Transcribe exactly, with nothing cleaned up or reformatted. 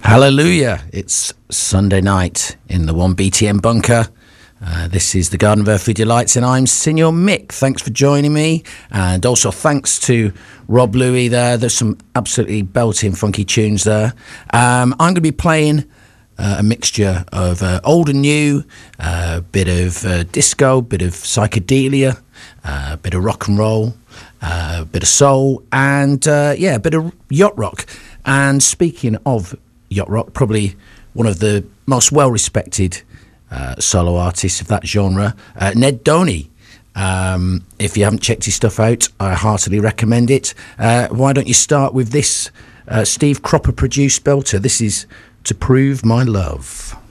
Hallelujah. It's Sunday night in the one B T M bunker. Uh, this is the Garden of Earthly Delights, and I'm Senior Mick. Thanks for joining me, and also thanks to Rob Louie there. There's some absolutely belting, funky tunes there. Um, I'm going to be playing uh, a mixture of uh, old and new, a uh, bit of uh, disco, bit of psychedelia, a uh, bit of rock and roll, a uh, bit of soul, and uh, yeah, a bit of yacht rock. And speaking of yacht rock, probably one of the most well-respected uh, solo artists of that genre, uh, Ned Doney. Um, if you haven't checked his stuff out, I heartily recommend it. Uh, why don't you start with this uh, Steve Cropper produced belter? This is To Prove My Love.